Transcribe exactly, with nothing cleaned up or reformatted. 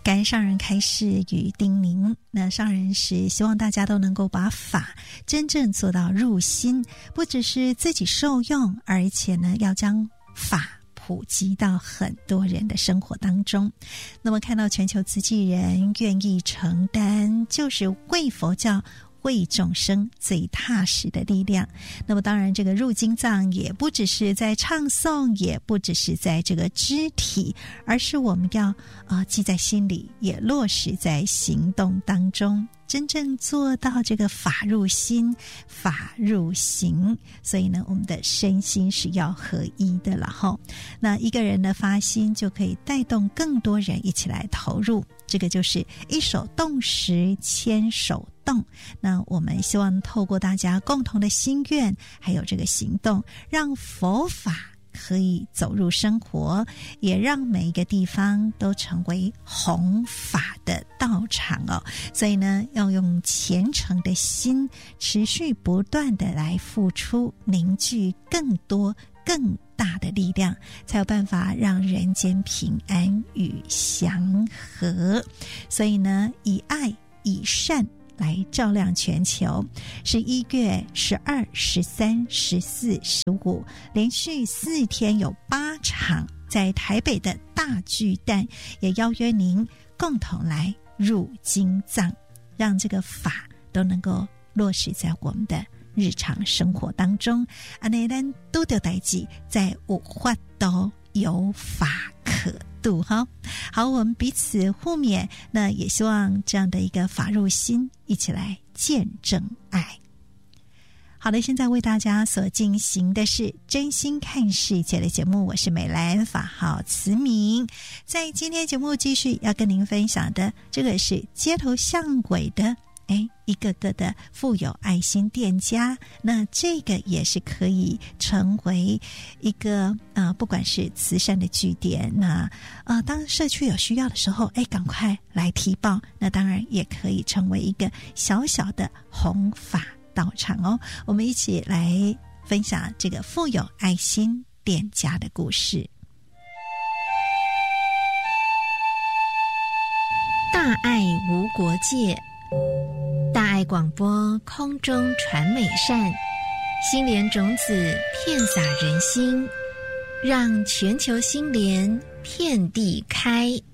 感恩上人开示与叮咛，那上人是希望大家都能够把法真正做到入心，不只是自己受用，而且呢要将法普及到很多人的生活当中。那么看到全球慈济人愿意承担，就是为佛教为众生最踏实的力量。那么当然这个入经藏也不只是在唱诵，也不只是在这个肢体，而是我们要呃记在心里，也落实在行动当中，真正做到这个法入心，法入行。所以呢我们的身心是要合一的了齁。那一个人的发心就可以带动更多人一起来投入，这个就是一手动时牵手动。那我们希望透过大家共同的心愿还有这个行动，让佛法可以走入生活，也让每一个地方都成为弘法的道场哦。所以呢要用虔诚的心，持续不断的来付出，凝聚更多更大的力量，才有办法让人间平安与祥和。所以呢以爱以善来照亮全球。十一月十二、十三、十四、十五连续四天有八场，在台北的大巨蛋，也邀约您共同来入经藏，让这个法都能够落实在我们的日常生活当中。安内咱都得代志，在有法都有法可度哈。好，我们彼此互勉，那也希望这样的一个法入心，一起来见证爱。好的，现在为大家所进行的是真心看世界的节目，我是美兰，法号慈明。在今天节目继续要跟您分享的，这个是街头巷尾的哎，一个个的富有爱心店家，那这个也是可以成为一个呃，不管是慈善的据点，那呃，当社区有需要的时候，哎，赶快来提报。那当然也可以成为一个小小的弘法道场哦。我们一起来分享这个富有爱心店家的故事。 大爱无国界，大爱广播空中传美善，心莲种子遍洒人心，让全球心莲遍地开。